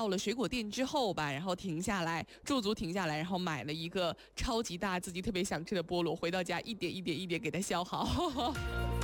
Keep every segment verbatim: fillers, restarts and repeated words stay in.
到了水果店之后吧，然后停下来，驻足停下来，然后买了一个超级大自己特别想吃的菠萝，回到家一点一点一点给它削好。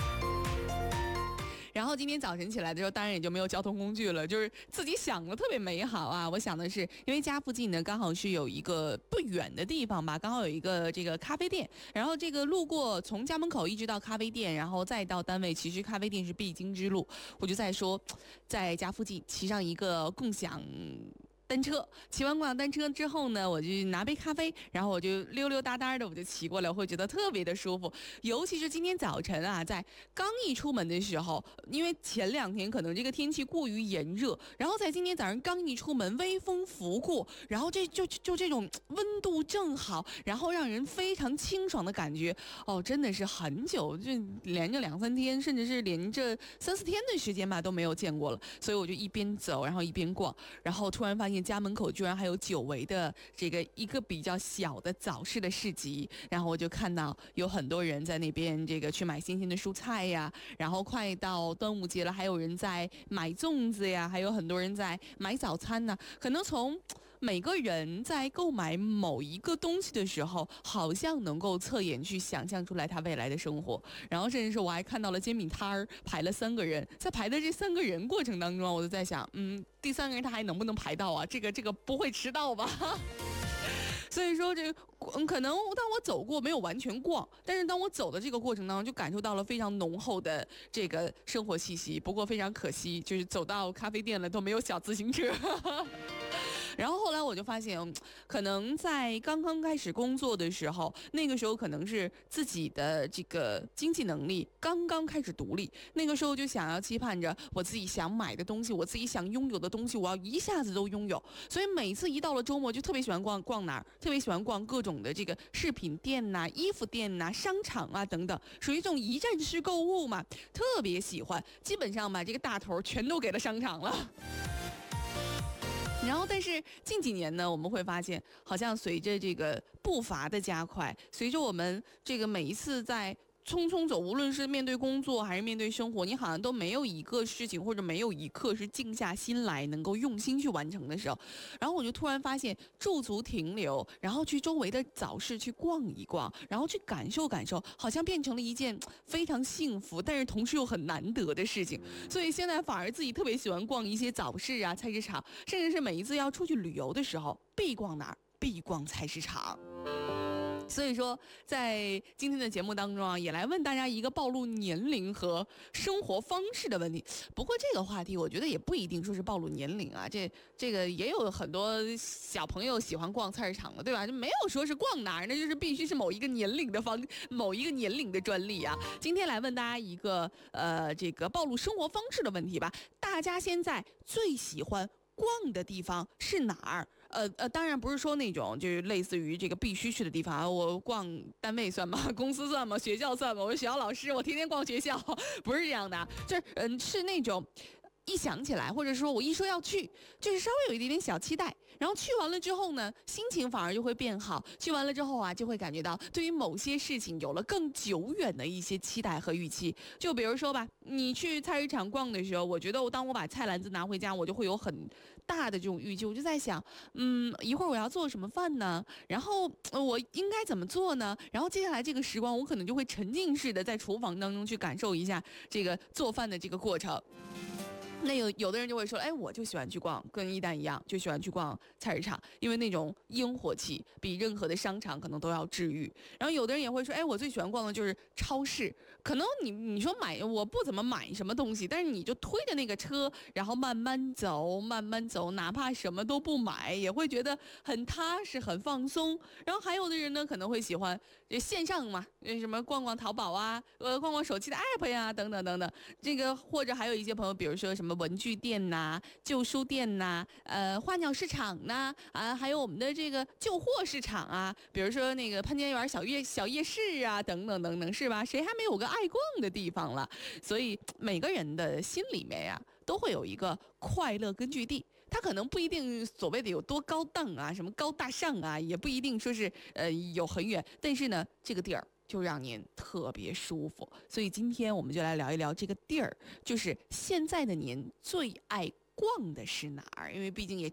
然后今天早晨起来的时候，当然也就没有交通工具了，就是自己想的特别美好啊。我想的是，因为家附近呢刚好是有一个不远的地方吧，刚好有一个这个咖啡店，然后这个路过从家门口一直到咖啡店，然后再到单位，其实咖啡店是必经之路。我就在说，在家附近骑上一个共享单车，骑完共享单车之后呢，我就拿杯咖啡，然后我就溜溜达达的我就骑过来，我会觉得特别的舒服。尤其是今天早晨啊，在刚一出门的时候，因为前两天可能这个天气过于炎热，然后在今天早上刚一出门，微风拂过，然后这就就这种温度正好，然后让人非常清爽的感觉。哦，真的是很久，就连着两三天，甚至是连着三四天的时间吧都没有见过了。所以我就一边走，然后一边逛，然后突然发现家门口居然还有久违的这个一个比较小的早市的市集，然后我就看到有很多人在那边这个去买新鲜的蔬菜呀，然后快到端午节了，还有人在买粽子呀，还有很多人在买早餐呢。可能从每个人在购买某一个东西的时候，好像能够侧眼去想象出来他未来的生活。然后甚至是我还看到了煎饼摊儿排了三个人，在排的这三个人过程当中，我就在想，嗯，第三个人他还能不能排到啊？这个这个不会迟到吧？所以说这个可能当我走过没有完全逛，但是当我走的这个过程当中，就感受到了非常浓厚的这个生活气息。不过非常可惜，就是走到咖啡店了都没有小自行车。然后后来我就发现，可能在刚刚开始工作的时候，那个时候可能是自己的这个经济能力刚刚开始独立，那个时候就想要期盼着我自己想买的东西，我自己想拥有的东西，我要一下子都拥有。所以每次一到了周末，就特别喜欢逛逛哪儿，特别喜欢逛各种的这个饰品店呐、衣服店呐、商场啊等等，属于这种一站式购物嘛，特别喜欢。基本上把这个大头全都给了商场了。然后，但是近几年呢，我们会发现，好像随着这个步伐的加快，随着我们这个每一次在匆匆走，无论是面对工作还是面对生活，你好像都没有一个事情或者没有一刻是静下心来能够用心去完成的时候，然后我就突然发现驻足停留，然后去周围的早市去逛一逛，然后去感受感受，好像变成了一件非常幸福但是同时又很难得的事情。所以现在反而自己特别喜欢逛一些早市啊、菜市场，甚至是每一次要出去旅游的时候，必逛哪儿？必逛菜市场。所以说，在今天的节目当中啊，也来问大家一个暴露年龄和生活方式的问题。不过这个话题，我觉得也不一定说是暴露年龄啊，这这个也有很多小朋友喜欢逛菜市场的，对吧？就没有说是逛哪儿，那就是必须是某一个年龄的方，某一个年龄的专利啊。今天来问大家一个呃，这个暴露生活方式的问题吧。大家现在最喜欢逛的地方是哪儿？呃呃，当然不是说那种就是类似于这个必须去的地方啊。我逛单位算吗？公司算吗？学校算吗？我是学校老师，我天天逛学校，不是这样的，就是嗯、呃，是那种。一想起来，或者说我一说要去，就是稍微有一点点小期待，然后去完了之后呢，心情反而就会变好。去完了之后啊，就会感觉到对于某些事情有了更久远的一些期待和预期。就比如说吧，你去菜市场逛的时候，我觉得我当我把菜篮子拿回家，我就会有很大的这种预期。我就在想，嗯，一会儿我要做什么饭呢？然后、呃、我应该怎么做呢？然后接下来这个时光，我可能就会沉浸式的在厨房当中去感受一下这个做饭的这个过程。那有有的人就会说，哎，我就喜欢去逛，跟一丹一样，就喜欢去逛菜市场，因为那种烟火气比任何的商场可能都要治愈。然后有的人也会说，哎，我最喜欢逛的就是超市。可能你你说买，我不怎么买什么东西，但是你就推着那个车，然后慢慢走，慢慢走，哪怕什么都不买，也会觉得很踏实、很放松。然后还有的人呢，可能会喜欢线上嘛，什么逛逛淘宝啊，呃，逛逛手机的 app 呀，等等等等。这个或者还有一些朋友，比如说什么文具店呐、旧书店呐、呃花鸟市场呐、啊，还有我们的这个旧货市场啊，比如说那个潘家园小夜小夜市啊，等等等等，是吧？谁还没有个爱逛的地方了？所以每个人的心里面呀、啊，都会有一个快乐根据地。它可能不一定所谓的有多高档啊，什么高大上啊，也不一定说是呃有很远，但是呢，这个地儿就让您特别舒服。所以今天我们就来聊一聊这个地儿，就是现在的您最爱逛的是哪儿？因为毕竟也